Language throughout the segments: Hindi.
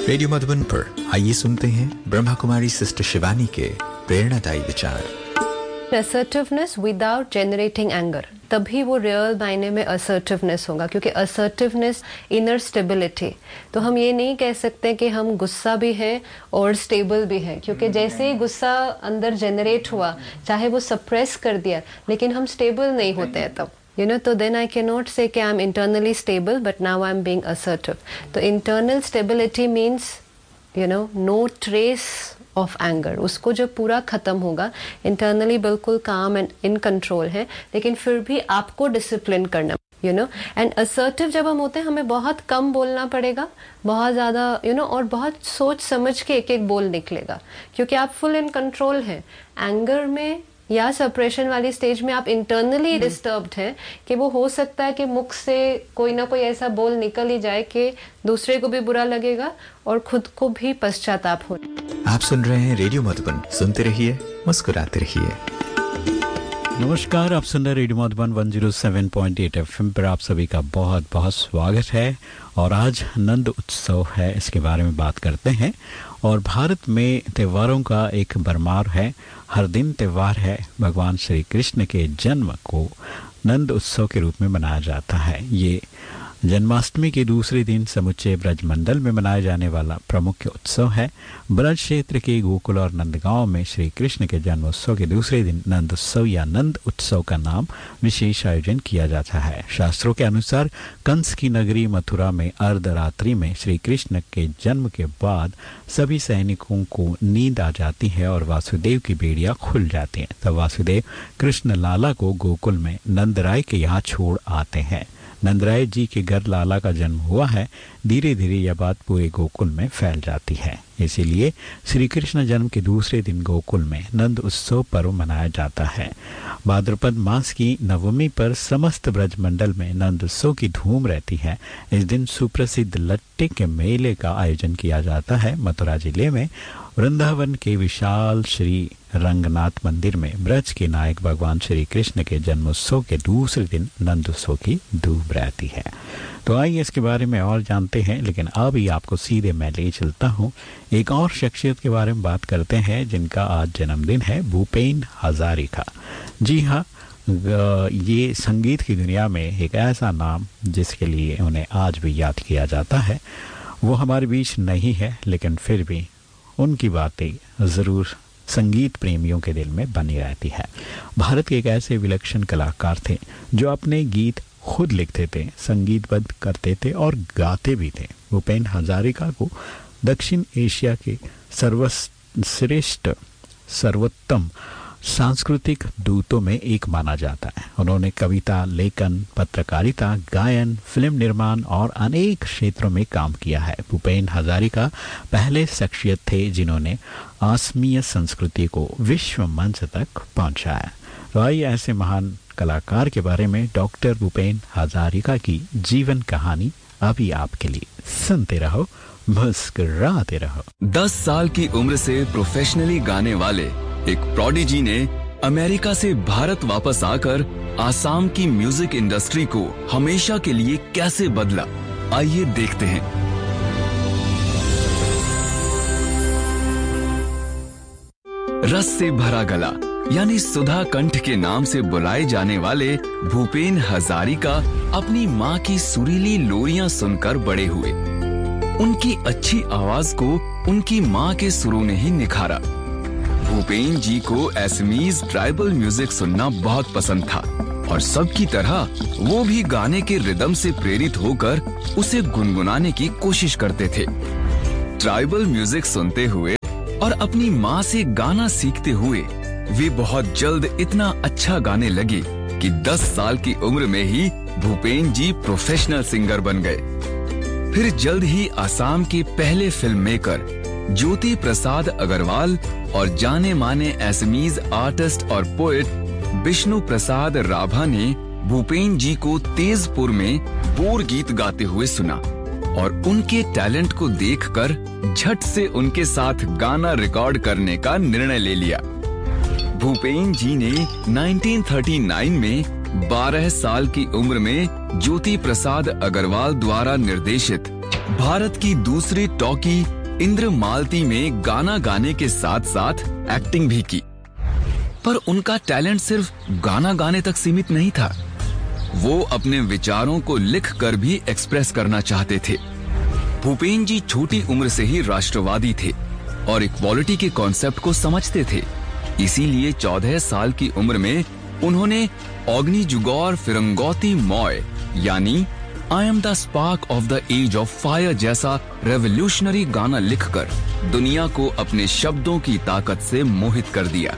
रेडियो मधुबन पर आइए सुनते हैं ब्रह्मा कुमारी सिस्टर शिवानी के प्रेरणादायी विचार। असर्टिवनेस विदाउट जनरेटिंग एंगर, तभी वो रियल मायने में असर्टिवनेस होगा, क्योंकि असर्टिवनेस इनर स्टेबिलिटी। तो हम ये नहीं कह सकते कि हम गुस्सा भी हैं और स्टेबल भी हैं, क्योंकि जैसे ही गुस्सा अंदर जनरेट हुआ, चाहे वो सप्रेस कर दिया, लेकिन हम स्टेबल नहीं होते हैं तब, तो then I cannot say कि I'm internally stable but now I'm being assertive. तो internal stability means no trace of anger. उसको जब पूरा खत्म होगा, internally बिल्कुल calm and in control है, लेकिन फिर भी आपको discipline करना, and assertive जब हम होते हैं, हमें बहुत कम बोलना पड़ेगा, बहुत ज़्यादा और बहुत सोच समझ के एक एक बोल निकलेगा, क्योंकि आप full in control हैं। एंगर में या सप्रेशन वाली स्टेज में आप इंटरनली डिस्टर्ब्ड हैं कि वो हो सकता है कि मुख से कोई ना कोई ऐसा बोल निकल ही जाए कि दूसरे को भी बुरा लगेगा और खुद को भी पश्चाताप हो। आप सुन रहे हैं रेडियो मधुबन, सुनते रहिए, मुस्कुराते रहिए। नमस्कार, आप सुन रहे रेडियो मधुबन 107.8 FM पर आप सभी का बहुत बहुत स्वागत है। और आज नंद उत्सव है, इसके बारे में बात करते हैं। और भारत में त्योहारों का एक भरमार है, हर दिन त्यौहार है। भगवान श्री कृष्ण के जन्म को नंद उत्सव के रूप में मनाया जाता है। ये जन्माष्टमी के दूसरे दिन समुच्चय ब्रजमंडल में मनाया जाने वाला प्रमुख उत्सव है। ब्रज क्षेत्र के गोकुल और नंदगांव में श्री कृष्ण के जन्मोत्सव के दूसरे दिन नंद उत्सव या नंद उत्सव का नाम विशेष आयोजन किया जाता है। शास्त्रों के अनुसार कंस की नगरी मथुरा में अर्धरात्रि में श्री कृष्ण के जन्म के बाद सभी सैनिकों को नींद आ जाती है और वासुदेव की बेड़ियां खुल जाती हैं। तब वासुदेव कृष्ण लाला को गोकुल में नंदराय के यहाँ छोड़ आते हैं। नंदराय जी के घर लाला का जन्म हुआ है। धीरे धीरे यह बात पूरे गोकुल में फैल जाती है। इसीलिए श्री कृष्ण जन्म के दूसरे दिन गोकुल में नंद उत्सव पर्व मनाया जाता है। भाद्रपद मास की नवमी पर समस्त ब्रजमंडल में नंद उत्सव की धूम रहती है। इस दिन सुप्रसिद्ध लट्टे के मेले का आयोजन किया जाता है। मथुरा जिले में वृंदावन के विशाल श्री रंगनाथ मंदिर में ब्रज के नायक भगवान श्री कृष्ण के जन्मोत्सव के दूसरे दिन नंदोत्सव की धूम रहती है। तो आइए इसके बारे में और जानते हैं, लेकिन अभी आपको सीधे मैं ले चलता हूँ एक और शख्सियत के बारे में बात करते हैं जिनका आज जन्मदिन है, भूपेन हजारिका। जी हाँ, ये संगीत की दुनिया में एक ऐसा नाम जिसके लिए उन्हें आज भी याद किया जाता है। वो हमारे बीच नहीं है, लेकिन फिर भी उनकी बातें ज़रूर संगीत प्रेमियों के दिल में बनी रहती है। भारत के एक ऐसे विलक्षण कलाकार थे जो अपने गीत खुद लिखते थे, संगीतबद्ध करते थे और गाते भी थे। भूपेन हजारिका को दक्षिण एशिया के सर्वश्रेष्ठ सर्वोत्तम सांस्कृतिक दूतों में एक माना जाता है। उन्होंने कविता लेखन, पत्रकारिता, गायन, फिल्म निर्माण और अनेक क्षेत्रों में काम किया है। भूपेन हजारिका पहले शख्सियत थे जिन्होंने असमिया संस्कृति को विश्व मंच तक पहुंचाया। तो आइए ऐसे महान कलाकार के बारे में डॉक्टर भूपेन हजारिका की जीवन कहानी अभी आपके लिए। सुनते रहो, मुस्कुराते रहो। 10 साल की उम्र से प्रोफेशनली गाने वाले एक प्रोडिजी ने अमेरिका से भारत वापस आकर आसाम की म्यूजिक इंडस्ट्री को हमेशा के लिए कैसे बदला, आइए देखते हैं। रस से भरा गला यानी सुधा कंठ के नाम से बुलाए जाने वाले भूपेन हजारिका अपनी माँ की सुरीली लोरियां सुनकर बड़े हुए। उनकी अच्छी आवाज को उनकी माँ के सुरों ने ही निखारा। भूपेन जी को असमीज ट्राइबल म्यूजिक सुनना बहुत पसंद था और सबकी तरह वो भी गाने के रिदम से प्रेरित होकर उसे गुनगुनाने की कोशिश करते थे। ट्राइबल म्यूजिक सुनते हुए और अपनी माँ से गाना सीखते हुए वे बहुत जल्द इतना अच्छा गाने लगे कि 10 साल की उम्र में ही भूपेन जी प्रोफेशनल सिंगर बन गए। फिर जल्द ही आसाम के पहले फिल्म मेकर ज्योति प्रसाद अग्रवाल और जाने माने असमीज आर्टिस्ट और पोएट विष्णु प्रसाद राभा ने भूपेन जी को तेजपुर में बोर गीत गाते हुए सुना और उनके टैलेंट को देखकर झट से उनके साथ गाना रिकॉर्ड करने का निर्णय ले लिया। भूपेन जी ने 1939 में 12 साल की उम्र में ज्योति प्रसाद अग्रवाल द्वारा निर्देशित भारत की दूसरी टॉकी इंद्र मालती में गाना गाने के साथ साथ एक्टिंग भी की। पर उनका टैलेंट सिर्फ गाना गाने तक सीमित नहीं था। वो अपने विचारों को लिखकर भी एक्सप्रेस करना चाहते थे। भूपेन जी छोटी उम्र से ही राष्ट्रवादी थे और इक्वालिटी के कॉन्सेप्ट को समझते थे। इसीलिए 14 साल की उम्र में उन्होंने अग्नि जुगौर फिरंगौती मॉय यानी I am the spark of the age of fire जैसा रेवोल्यूशनरी गाना लिखकर दुनिया को अपने शब्दों की ताकत से मोहित कर दिया।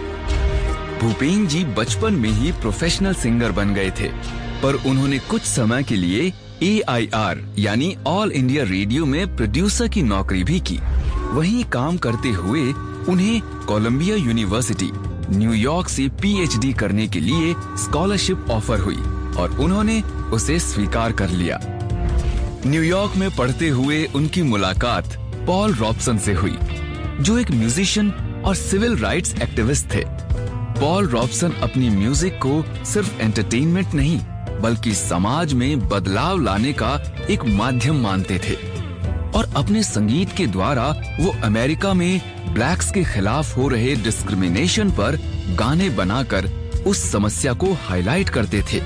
भूपेन जी बचपन में ही प्रोफेशनल सिंगर बन गए थे, पर उन्होंने कुछ समय के लिए AIR यानी ऑल इंडिया रेडियो में प्रोड्यूसर की नौकरी भी की। वहीं काम करते हुए उन्हें कोलंबिया यूनिवर्सिटी न्यूयॉर्क से PhD करने के लिए स्कॉलरशिप ऑफर हुई और उन्होंने उसे स्वीकार कर लिया। न्यूयॉर्क में पढ़ते हुए उनकी मुलाकात पॉल रॉबसन से हुई, जो एक म्यूजिशियन और सिविल राइट्स एक्टिविस्ट थे। पॉल रॉबसन अपनी म्यूजिक को सिर्फ एंटरटेनमेंट नहीं बल्कि समाज में बदलाव लाने का एक माध्यम मानते थे और अपने संगीत के द्वारा वो अमेरिका में ब्लैक्स के खिलाफ हो रहे डिस्क्रिमिनेशन पर गाने बनाकर उस समस्या को हाईलाइट करते थे।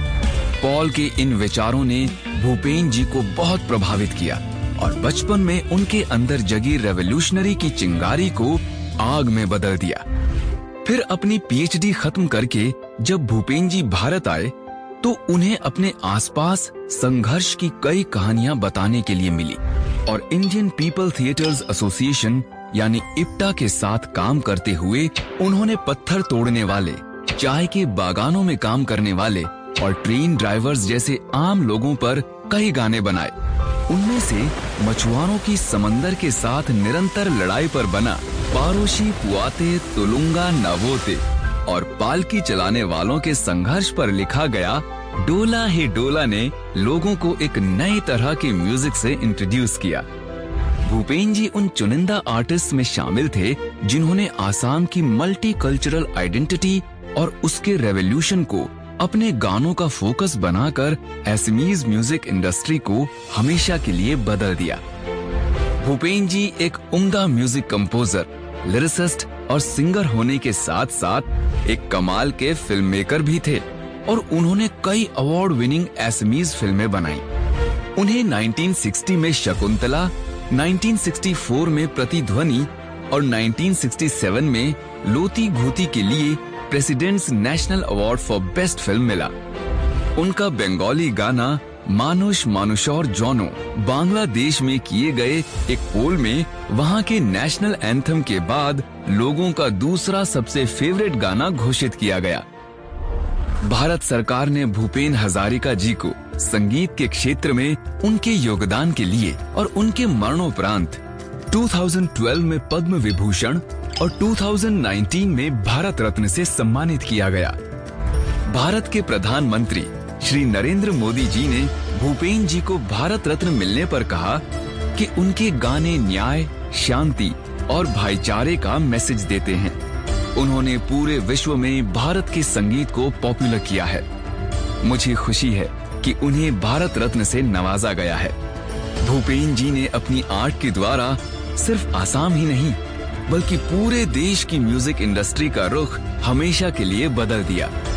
पॉल के इन विचारों ने भूपेन जी को बहुत प्रभावित किया और बचपन में उनके अंदर जगी रेवोल्यूशनरी की चिंगारी को आग में बदल दिया। फिर अपनी PhD खत्म करके जब भूपेन जी भारत आए तो उन्हें अपने आसपास संघर्ष की कई कहानियां बताने के लिए मिली और इंडियन पीपल थिएटर्स एसोसिएशन यानी इप्टा के साथ काम करते हुए उन्होंने पत्थर तोड़ने वाले, चाय के बागानों में काम करने वाले और ट्रेन ड्राइवर्स जैसे आम लोगों पर कई गाने बनाए। उनमें से मछुआरों की समंदर के साथ निरंतर लड़ाई पर बना पारोशी पुआते तुलुंगा नवोते और पालकी चलाने वालों के संघर्ष पर लिखा गया डोला हे डोला ने लोगों को एक नई तरह के म्यूजिक से इंट्रोड्यूस किया। भूपेन जी उन चुनिंदा आर्टिस्ट में शामिल थे जिन्होंने आसाम की मल्टी कल्चरल आइडेंटिटी और उसके रेवोल्यूशन को अपने गानों का फोकस बनाकर असमीज म्यूजिक इंडस्ट्री को हमेशा के लिए बदल दिया। भूपेन जी एक उम्दा म्यूजिक कंपोजर, लिरिसिस्ट और सिंगर होने के साथ साथ एक कमाल के फिल्म मेकर भी थे और उन्होंने कई अवार्ड विनिंग असमीज फिल्में बनाई। उन्हें 1960 में शकुंतला, 1964 में प्रतिध्वनि और 1967 में लोती घूती के लिए presidents national award for best film मिला। उनका बंगाली गाना मानुष मानुषौर जौनो बांग्लादेश में किए गए एक पोल में वहां के नेशनल एंथम के बाद लोगों का दूसरा सबसे फेवरेट गाना घोषित किया गया। भारत सरकार ने भूपेन हजारिका जी को संगीत के क्षेत्र में उनके योगदान के लिए और उनके मरणोपरांत 2012 में पद्म विभूषण और 2019 में भारत रत्न से सम्मानित किया गया। भारत के प्रधानमंत्री श्री नरेंद्र मोदी जी ने भूपेन जी को भारत रत्न मिलने पर कहा कि उनके गाने न्याय, शांति और भाईचारे का मैसेज देते हैं। उन्होंने पूरे विश्व में भारत के संगीत को पॉपुलर किया है। मुझे खुशी है कि उन्हें भारत रत्न से नवाजा गया है। भूपेन जी ने अपनी आर्ट के द्वारा सिर्फ आसाम ही नहीं बल्कि पूरे देश की म्यूजिक इंडस्ट्री का रुख हमेशा के लिए बदल दिया।